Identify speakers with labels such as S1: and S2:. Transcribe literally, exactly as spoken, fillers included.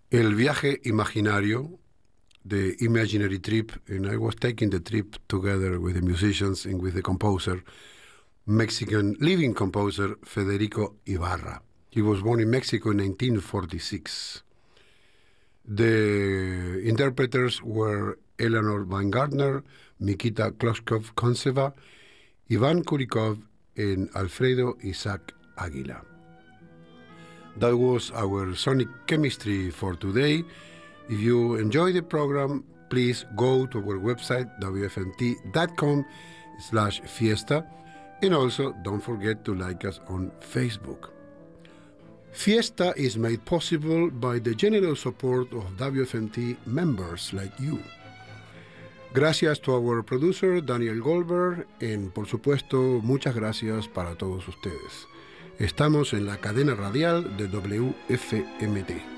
S1: El Viaje Imaginario, the imaginary trip, and I was taking the trip together with the musicians and with the composer, Mexican living composer Federico Ibarra. He was born in Mexico in nineteen forty-six. The interpreters were Eleanor Weingartner, Mikita Kloskov-Konseva, Ivan Kurikov, and Alfredo Isaac Aguila. That was our sonic chemistry for today. If you enjoy the program, please go to our website, w f m t dot com slash fiesta, and also don't forget to like us on Facebook. Fiesta is made possible by the generous support of W F M T members like you. Gracias to our producer, Daniel Goldberg, y por supuesto, muchas gracias para todos ustedes. Estamos en la cadena radial de W F M T.